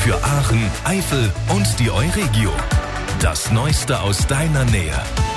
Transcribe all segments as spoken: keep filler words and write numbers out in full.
Für Aachen, Eifel und die Euregio. Das Neueste aus deiner Nähe.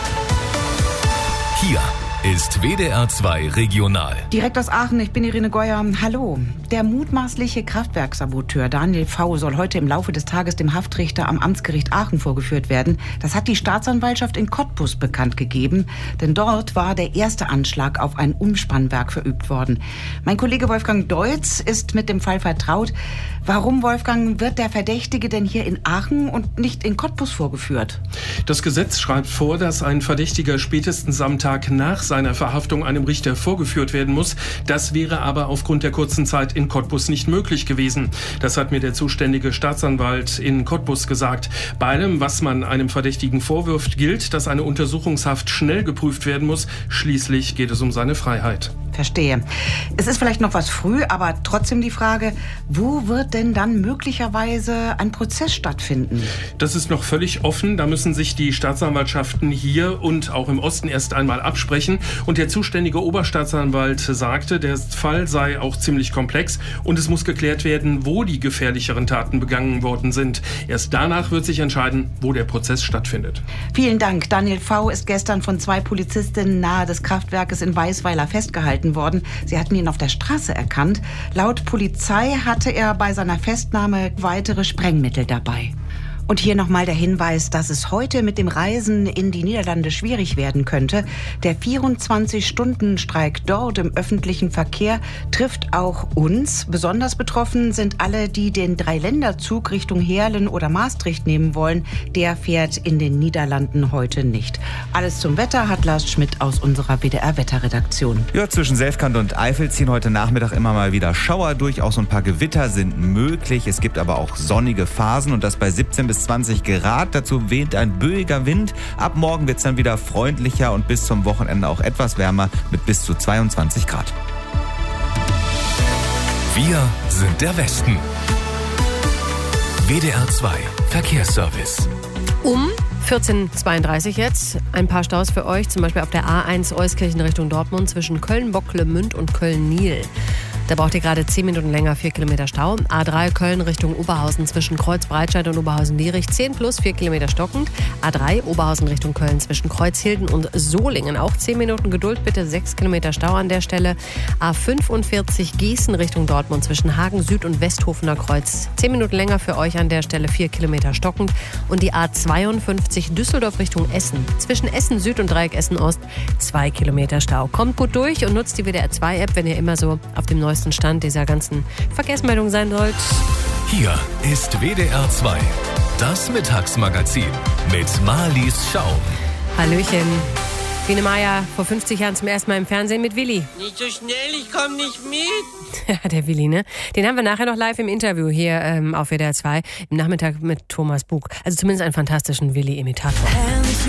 Hier ist W D R zwei Regional. Direkt aus Aachen, ich bin Irene Geuer. Hallo. Der mutmaßliche Kraftwerksaboteur Daniel V. soll heute im Laufe des Tages dem Haftrichter am Amtsgericht Aachen vorgeführt werden. Das hat die Staatsanwaltschaft in Cottbus bekannt gegeben. Denn dort war der erste Anschlag auf ein Umspannwerk verübt worden. Mein Kollege Wolfgang Deutz ist mit dem Fall vertraut. Warum, Wolfgang, wird der Verdächtige denn hier in Aachen und nicht in Cottbus vorgeführt? Das Gesetz schreibt vor, dass ein Verdächtiger spätestens am Tag nach seiner Verhaftung einem Richter vorgeführt werden muss. Das wäre aber aufgrund der kurzen Zeit in Cottbus nicht möglich gewesen. Das hat mir der zuständige Staatsanwalt in Cottbus gesagt. Bei allem, was man einem Verdächtigen vorwirft, gilt, dass eine Untersuchungshaft schnell geprüft werden muss. Schließlich geht es um seine Freiheit. Verstehe. Es ist vielleicht noch was früh, aber trotzdem die Frage, wo wird denn dann möglicherweise ein Prozess stattfinden? Das ist noch völlig offen. Da müssen sich die Staatsanwaltschaften hier und auch im Osten erst einmal absprechen. Und der zuständige Oberstaatsanwalt sagte, der Fall sei auch ziemlich komplex und es muss geklärt werden, wo die gefährlicheren Taten begangen worden sind. Erst danach wird sich entscheiden, wo der Prozess stattfindet. Vielen Dank. Daniel V. ist gestern von zwei Polizistinnen nahe des Kraftwerkes in Weisweiler festgehalten worden. Sie hatten ihn auf der Straße erkannt. Laut Polizei hatte er bei seiner Festnahme weitere Sprengmittel dabei. Und hier nochmal der Hinweis, dass es heute mit dem Reisen in die Niederlande schwierig werden könnte. Der vierundzwanzig-Stunden-Streik dort im öffentlichen Verkehr trifft auch uns. Besonders betroffen sind alle, die den Dreiländerzug Richtung Heerlen oder Maastricht nehmen wollen. Der fährt in den Niederlanden heute nicht. Alles zum Wetter hat Lars Schmidt aus unserer W D R-Wetterredaktion. Ja, zwischen Selfkant und Eifel ziehen heute Nachmittag immer mal wieder Schauer durch. Auch so ein paar Gewitter sind möglich. Es gibt aber auch sonnige Phasen und das bei siebzehn bis zwanzig Grad. Dazu weht ein böiger Wind. Ab morgen wird es dann wieder freundlicher und bis zum Wochenende auch etwas wärmer mit bis zu zweiundzwanzig Grad. Wir sind der Westen. W D R zwei Verkehrsservice. Um vierzehn Uhr zweiunddreißig jetzt. Ein paar Staus für euch, zum Beispiel auf der A eins Euskirchen Richtung Dortmund zwischen Köln-Bocklemünd und Köln-Niel. Da braucht ihr gerade zehn Minuten länger, vier Kilometer Stau. A drei Köln Richtung Oberhausen zwischen Kreuz-Breitscheid und Oberhausen-Lierich, zehn plus, vier Kilometer stockend. A drei Oberhausen Richtung Köln zwischen Kreuzhilden und Solingen. Auch zehn Minuten Geduld, bitte, sechs Kilometer Stau an der Stelle. A fünfundvierzig Gießen Richtung Dortmund zwischen Hagen Süd und Westhofener Kreuz. zehn Minuten länger für euch an der Stelle, vier Kilometer stockend. Und die A zweiundfünfzig Düsseldorf Richtung Essen. Zwischen Essen Süd und Dreieck Essen Ost, zwei Kilometer Stau. Kommt gut durch und nutzt die W D R zwei App, wenn ihr immer so auf dem neuesten Stand dieser ganzen Verkehrsmeldung sein sollt. Hier ist W D R zwei, das Mittagsmagazin mit Marlies Schaum. Hallöchen. Biene Meier, vor fünfzig Jahren zum ersten Mal im Fernsehen mit Willi. Nicht so schnell, ich komm nicht mit. Ja, der Willi, ne? Den haben wir nachher noch live im Interview hier ähm, auf W D R zwei. Im Nachmittag mit Thomas Bug. Also zumindest einen fantastischen Willi-Imitator.